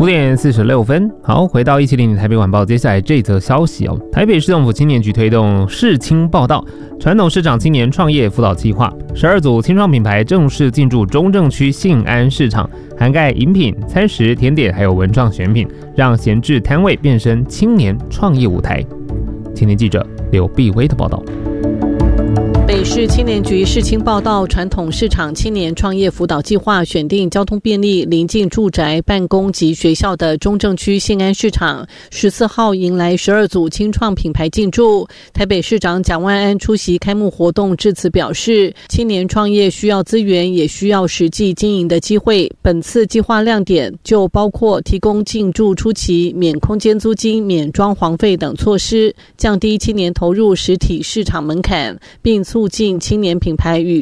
5点46分，好，回到170台北晚报，接下来这则消息哦。台北市政府青年局推动市青报道，传统市场青年创业辅导计划，12组青创品牌正式进驻中正区信安市场，涵盖饮品、餐食、甜点，还有文创选品，让闲置摊位变身青年创业舞台。青年记者刘碧薇的报道。 北市青年局市青报道，传统市场青年创业辅导计划选定交通便利、邻近住宅、办公及学校的中正区信安市场，14号迎来12组青创品牌进驻。台北市长蒋万安出席开幕活动致辞表示，青年创业需要资源，也需要实际经营的机会。本次计划亮点就包括提供进驻初期免空间租金、免装潢费等措施，降低青年投入实体市场门槛，并促进青年品牌与